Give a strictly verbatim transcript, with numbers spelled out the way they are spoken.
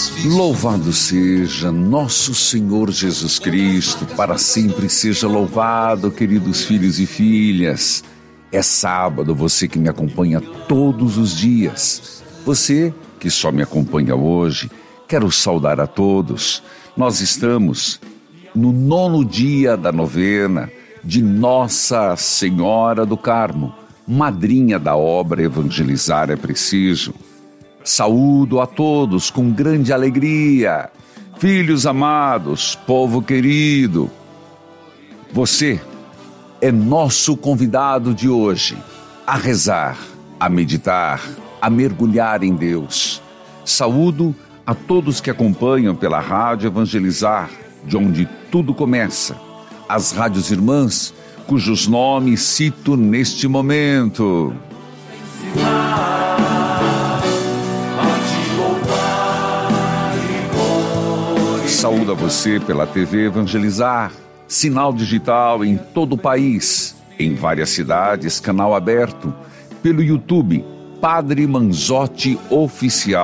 Louvado seja nosso Senhor Jesus Cristo, para sempre seja louvado, queridos filhos e filhas. É sábado, você que me acompanha todos os dias. Você que só me acompanha hoje, quero saudar a todos. Nós estamos no nono dia da novena de Nossa Senhora do Carmo, madrinha da obra Evangelizar é Preciso. Saúdo a todos com grande alegria. Filhos amados, povo querido, você é nosso convidado de hoje a rezar, a meditar, a mergulhar em Deus. Saúdo a todos que acompanham pela Rádio Evangelizar, de onde tudo começa, as rádios irmãs, cujos nomes cito neste momento. Saúdo a você pela T V Evangelizar, sinal digital em todo o país, em várias cidades, canal aberto, pelo YouTube, Padre Manzotti Oficial.